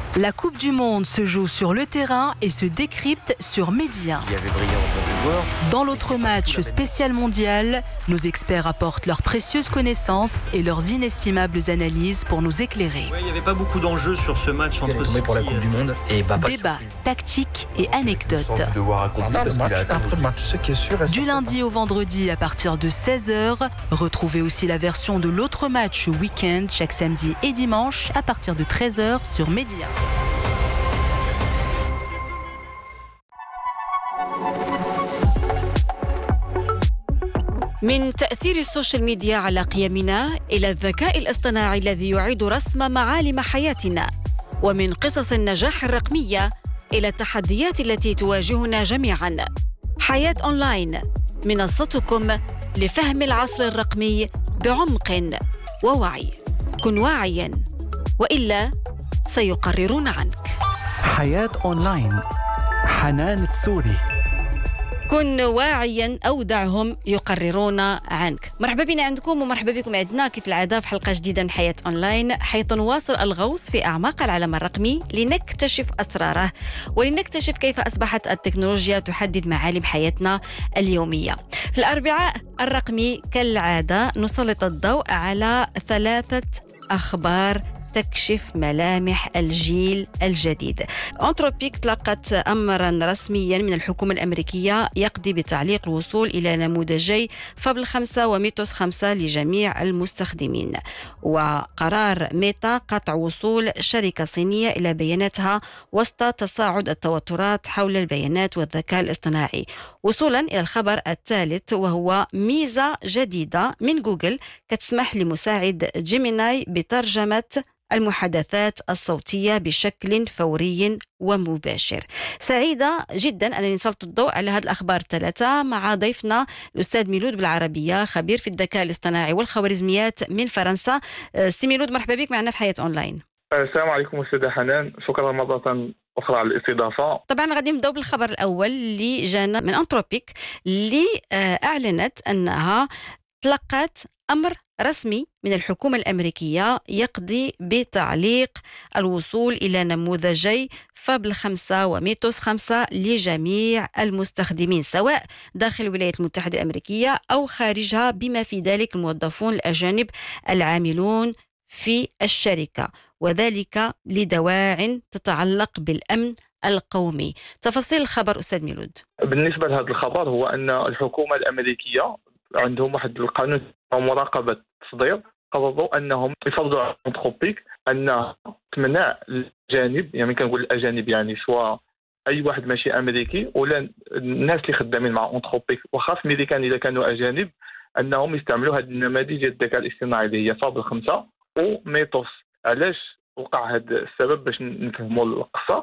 La Coupe du Monde se joue sur le terrain et se décrypte sur Média. Il y avait brillant en tant que joueur. Dans l'autre match spécial mondial, nos experts apportent leurs précieuses connaissances et leurs inestimables analyses pour nous éclairer. Ouais, il n'y avait pas beaucoup d'enjeux sur ce match entre City pour la Coupe du Monde. Et Débat, tactique et anecdotes. Du lundi au vendredi à partir de 16h, retrouvez aussi la version de l'autre match week-end chaque samedi et dimanche à partir de 13h sur Média. من تأثير السوشيال ميديا على قيمنا إلى الذكاء الاصطناعي الذي يعيد رسم معالم حياتنا، ومن قصص النجاح الرقمية إلى التحديات التي تواجهنا جميعاً. حياة أونلاين، منصتكم لفهم العصر الرقمي بعمق ووعي. كن واعياً وإلا سيقررون عنك. حياة أونلاين، حنان تسوري. كن واعياً أو دعهم يقررون عنك. مرحبا بنا عندكم ومرحبا بكم عندنا كيف العادة في حلقة جديدة من حياة أونلاين، حيث نواصل الغوص في أعماق العالم الرقمي لنكتشف أسراره ولنكتشف كيف أصبحت التكنولوجيا تحدد معالم حياتنا اليومية. في الأربعاء الرقمي كالعادة نسلط الضوء على 3 أخبار تكشف ملامح الجيل الجديد. أنتروبيك تلقت أمرا رسميا من الحكومة الأمريكية يقضي بتعليق الوصول إلى نموذجي فابل 5 وميتوس 5 لجميع المستخدمين. وقرار ميتا قطع وصول شركة صينية إلى بياناتها وسط تصاعد التوترات حول البيانات والذكاء الاصطناعي. وصولا إلى الخبر الثالث، وهو ميزة جديدة من جوجل كتسمح لمساعد جيميناي بترجمة المحادثات الصوتية بشكل فوري ومباشر. سعيدة جدا أنني نسلط الضوء على هذه الأخبار الثلاثة مع ضيفنا الأستاذ ميلود بالعربية، خبير في الذكاء الاصطناعي والخوارزميات من فرنسا. سي ميلود، مرحبا بك معنا في حياة أونلاين. السلام عليكم أستاذة حنان، شكرا مرة أخرى على الاستضافة. طبعا غادي نبداو بالخبر الأول اللي جانا من أنتروبيك، اللي أعلنت أنها تلقت أمر رسمي من الحكومة الأمريكية يقضي بتعليق الوصول إلى نموذجي فابل 5 وميتوس 5 لجميع المستخدمين سواء داخل الولايات المتحدة الأمريكية أو خارجها، بما في ذلك الموظفون الأجانب العاملون في الشركة، وذلك لدواع تتعلق بالأمن القومي. تفاصيل الخبر أستاذ ميلود. بالنسبة لهذا الخبر هو أن الحكومة الأمريكية عندهم واحد القانون مراقبة التصدير، قرروا أنهم يفرضوا على أنتروبيك أن تمنع الأجانب، يعني كنقول الأجانب يعني سواء أي واحد ماشي أمريكي ولا الناس اللي خدامين مع أنتروبيك وخاص أمريكان إذا كانوا أجانب، أنهم يستعملوا هذه النماذج ديال الذكاء الاصطناعي اللي هي فابل 5 وميتوس. علاش وقع هذا السبب؟ باش نفهموا القصة.